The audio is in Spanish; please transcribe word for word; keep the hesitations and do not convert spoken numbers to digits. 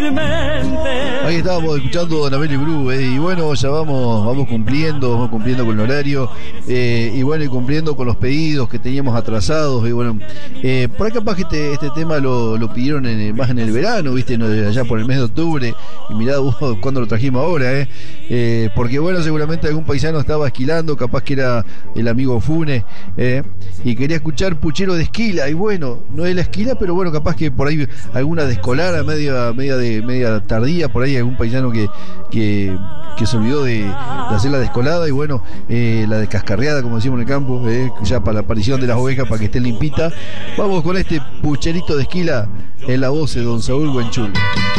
Ahí estábamos escuchando Don Abel y Bru, eh, y bueno, ya vamos, vamos cumpliendo, vamos cumpliendo con el horario, eh, y bueno, y cumpliendo con los pedidos que teníamos atrasados, y bueno, eh, por ahí capaz que este, este tema lo, lo pidieron en, más en el verano, viste, no, allá por el mes de octubre, y mirá vos cuándo lo trajimos ahora, eh, eh, porque bueno, seguramente algún paisano estaba esquilando, capaz que era el amigo Funes, eh, y quería escuchar Puchero de Esquila, y bueno, no es la esquila, pero bueno, capaz que por ahí alguna descolada, media, media de media tardía, por ahí algún paisano que, que, que se olvidó de, de hacer la descolada y bueno, eh, la descascarreada, como decimos en el campo, eh, ya para la aparición de las ovejas, para que esté limpita. Vamos con este Pucherito de Esquila en la voz de don Saúl Buenchul.